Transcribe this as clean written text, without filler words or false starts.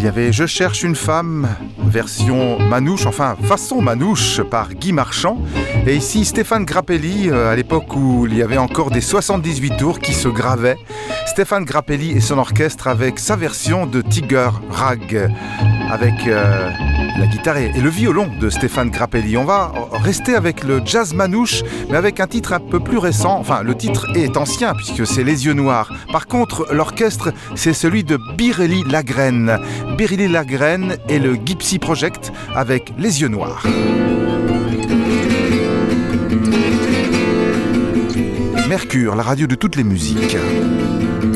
Il y avait Je cherche une femme, version manouche, enfin façon manouche par Guy Marchand. Et ici Stéphane Grappelli, à l'époque où il y avait encore des 78 tours qui se gravaient. Stéphane Grappelli et son orchestre avec sa version de Tiger Rag, avec la guitare et le violon de Stéphane Grappelli. On va rester avec le jazz manouche, mais avec un titre un peu plus récent. Enfin, le titre est ancien puisque c'est Les Yeux Noirs. Par contre, l'orchestre, c'est celui de Biréli Lagrène. Biréli Lagrène et le Gypsy Project avec Les Yeux Noirs. Mercure, la radio de toutes les musiques.